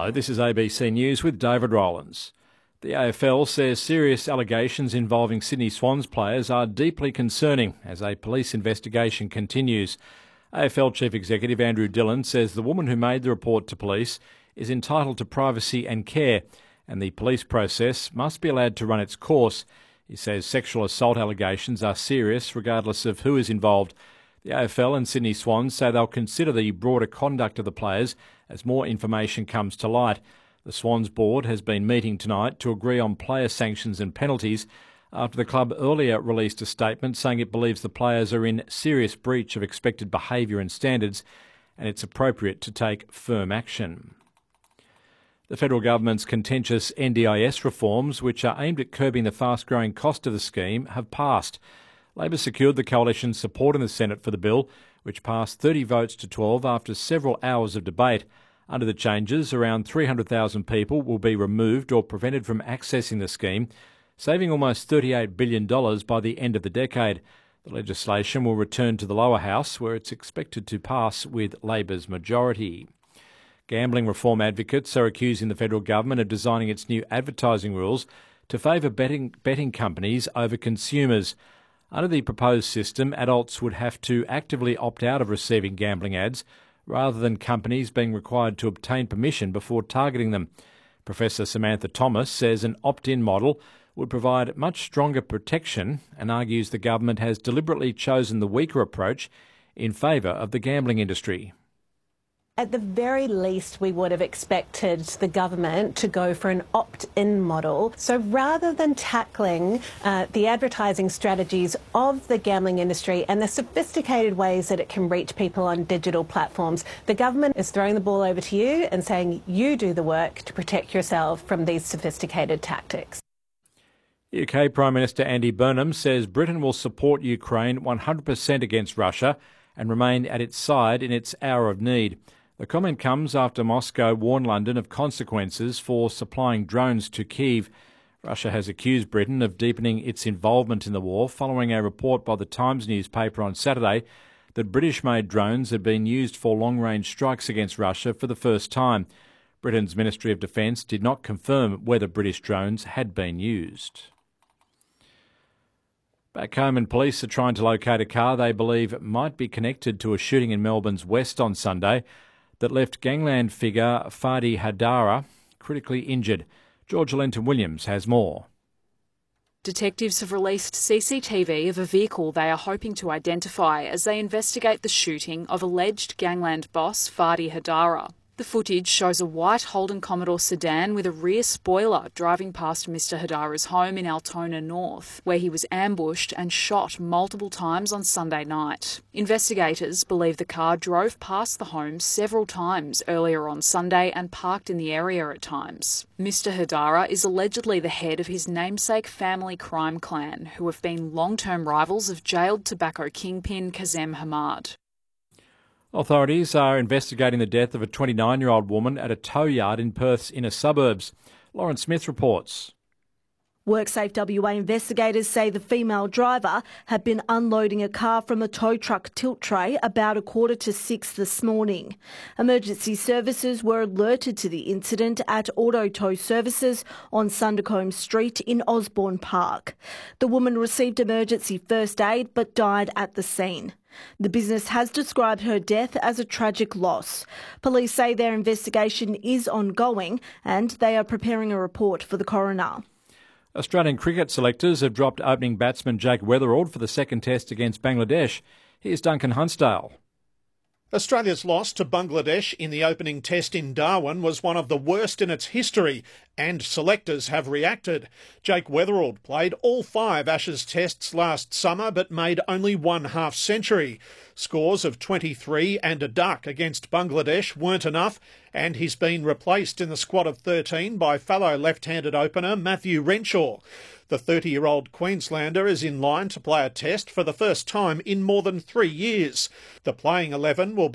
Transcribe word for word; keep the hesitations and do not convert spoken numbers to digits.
Hello, this is A B C News with David Rowlands. The A F L says serious allegations involving Sydney Swans players are deeply concerning as a police investigation continues. A F L Chief Executive Andrew Dillon says the woman who made the report to police is entitled to privacy and care, and the police process must be allowed to run its course. He says sexual assault allegations are serious regardless of who is involved. The A F L and Sydney Swans say they'll consider the broader conduct of the players as more information comes to light. The Swans board has been meeting tonight to agree on player sanctions and penalties after the club earlier released a statement saying it believes the players are in serious breach of expected behaviour and standards and it's appropriate to take firm action. The federal government's contentious N D I S reforms, which are aimed at curbing the fast-growing cost of the scheme, have passed. Labor secured the coalition's support in the Senate for the bill, which passed thirty votes to twelve after several hours of debate. Under the changes, around three hundred thousand people will be removed or prevented from accessing the scheme, saving almost thirty-eight billion dollars by the end of the decade. The legislation will return to the lower house, where it's expected to pass with Labor's majority. Gambling reform advocates are accusing the federal government of designing its new advertising rules to favour betting, betting companies over consumers. Under the proposed system, adults would have to actively opt out of receiving gambling ads, rather than companies being required to obtain permission before targeting them. Professor Samantha Thomas says an opt-in model would provide much stronger protection and argues the government has deliberately chosen the weaker approach in favour of the gambling industry. At the very least, we would have expected the government to go for an opt-in model. So rather than tackling uh, the advertising strategies of the gambling industry and the sophisticated ways that it can reach people on digital platforms, the government is throwing the ball over to you and saying you do the work to protect yourself from these sophisticated tactics. U K Prime Minister Andy Burnham says Britain will support Ukraine one hundred percent against Russia and remain at its side in its hour of need. The comment comes after Moscow warned London of consequences for supplying drones to Kyiv. Russia has accused Britain of deepening its involvement in the war following a report by the Times newspaper on Saturday that British-made drones had been used for long-range strikes against Russia for the first time. Britain's Ministry of Defence did not confirm whether British drones had been used. Back home, and police are trying to locate a car they believe might be connected to a shooting in Melbourne's West on Sunday that left gangland figure Fadi Hadara critically injured. Georgia Lenton-Williams has more. Detectives have released C C T V of a vehicle they are hoping to identify as they investigate the shooting of alleged gangland boss Fadi Hadara. The footage shows a white Holden Commodore sedan with a rear spoiler driving past Mister Hadara's home in Altona North, where he was ambushed and shot multiple times on Sunday night. Investigators believe the car drove past the home several times earlier on Sunday and parked in the area at times. Mister Hadara is allegedly the head of his namesake family crime clan, who have been long-term rivals of jailed tobacco kingpin Kazem Hamad. Authorities are investigating the death of a twenty-nine-year-old woman at a tow yard in Perth's inner suburbs. Lauren Smith reports. WorkSafe W A investigators say the female driver had been unloading a car from a tow truck tilt tray about a quarter to six this morning. Emergency services were alerted to the incident at Auto Tow Services on Sundercombe Street in Osborne Park. The woman received emergency first aid but died at the scene. The business has described her death as a tragic loss. Police say their investigation is ongoing and they are preparing a report for the coroner. Australian cricket selectors have dropped opening batsman Jake Weatherald for the second test against Bangladesh. Here's Duncan Hunsdale. Australia's loss to Bangladesh in the opening test in Darwin was one of the worst in its history, and selectors have reacted. Jake Weatherald played all five Ashes tests last summer but made only one half-century. Scores of twenty-three and a duck against Bangladesh weren't enough, and he's been replaced in the squad of thirteen by fellow left-handed opener Matthew Renshaw. The thirty-year-old Queenslander is in line to play a test for the first time in more than three years. The playing eleven will